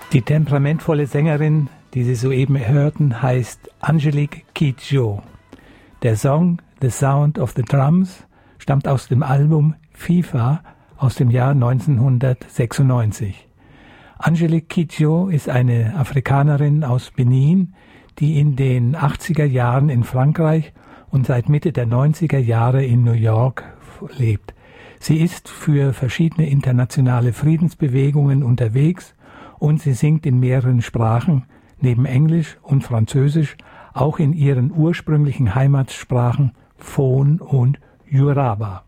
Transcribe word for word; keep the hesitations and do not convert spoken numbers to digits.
Die temperamentvolle Sängerin, die Sie soeben hörten, heißt Angelique Kidjo. Der Song The Sound of the Drums stammt aus dem Album FIFA aus dem Jahr neunzehnhundertsechsundneunzig. Angelique Kidjo ist eine Afrikanerin aus Benin, die in den achtziger Jahren in Frankreich und seit Mitte der neunziger Jahre in New York lebt. Sie ist für verschiedene internationale Friedensbewegungen unterwegs und sie singt in mehreren Sprachen, neben Englisch und Französisch, auch in ihren ursprünglichen Heimatsprachen Fon und Yoruba.